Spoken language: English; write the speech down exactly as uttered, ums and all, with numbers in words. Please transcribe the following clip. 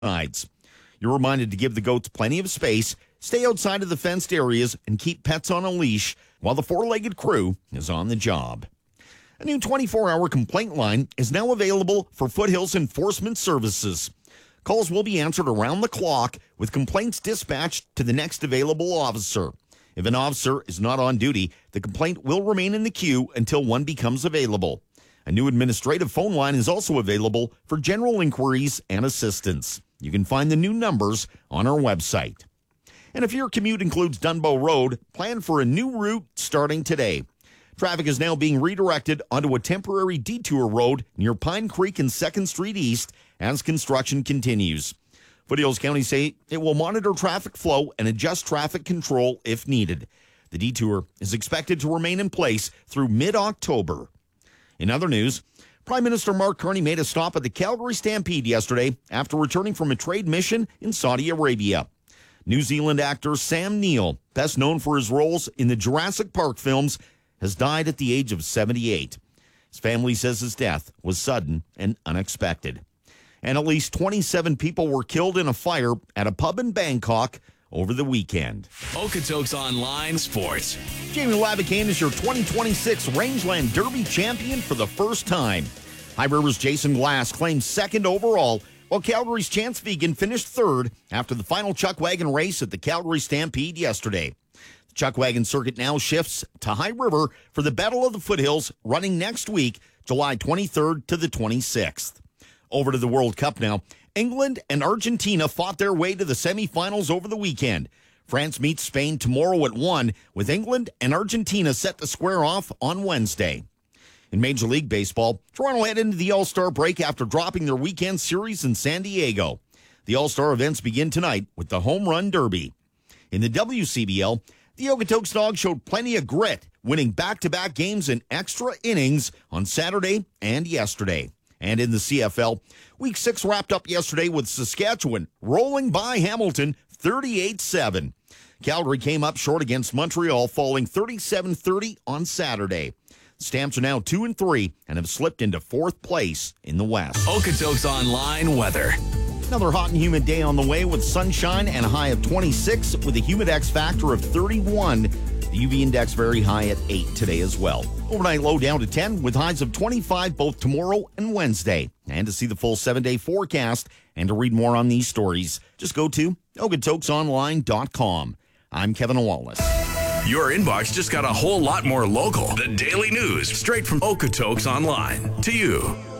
sides. You're reminded to give the goats plenty of space, stay outside of the fenced areas, and keep pets on a leash while the four-legged crew is on the job. A new twenty-four hour complaint line is now available for Foothills Enforcement Services. Calls will be answered around the clock with complaints dispatched to the next available officer. If an officer is not on duty, the complaint will remain in the queue until one becomes available. A new administrative phone line is also available for general inquiries and assistance. You can find the new numbers on our website. And if your commute includes Dunbow Road, plan for a new route starting today. Traffic is now being redirected onto a temporary detour road near Pine Creek and second Street East as construction continues. Foothills County say it will monitor traffic flow and adjust traffic control if needed. The detour is expected to remain in place through mid-October. In other news, Prime Minister Mark Carney made a stop at the Calgary Stampede yesterday after returning from a trade mission in Saudi Arabia. New Zealand actor Sam Neill, best known for his roles in the Jurassic Park films, has died at the age of seventy-eight. His family says his death was sudden and unexpected. And at least twenty-seven people were killed in a fire at a pub in Bangkok over the weekend. Okotoks Online Sports. Jamie Labicane is your twenty twenty-six Rangeland Derby champion for the first time. High River's Jason Glass claimed second overall, while Calgary's Chance Vegan finished third after the final chuck wagon race at the Calgary Stampede yesterday. The chuck wagon circuit now shifts to High River for the Battle of the Foothills running next week, July twenty-third to the twenty-sixth. Over to the World Cup now. England and Argentina fought their way to the semifinals over the weekend. France meets Spain tomorrow at one, with England and Argentina set to square off on Wednesday. In Major League Baseball, Toronto head into the All-Star break after dropping their weekend series in San Diego. The All-Star events begin tonight with the Home Run Derby. In the W C B L, the Okotoks Dogs showed plenty of grit, winning back-to-back games in extra innings on Saturday and yesterday. And in the C F L, Week six wrapped up yesterday with Saskatchewan rolling by Hamilton thirty-eight seven. Calgary came up short against Montreal, falling thirty-seven thirty on Saturday. The Stamps are now two and three and have slipped into fourth place in the West. Okotoks Online weather. Another hot and humid day on the way with sunshine and a high of twenty-six with a humid X factor of thirty-one. The U V index very high at eight today as well. Overnight low down to ten with highs of twenty-five both tomorrow and Wednesday. And to see the full seven-day forecast and to read more on these stories, just go to Okotoks Online dot com. I'm Kevin Wallace. Your inbox just got a whole lot more local. The daily news straight from Okotoks Online to you.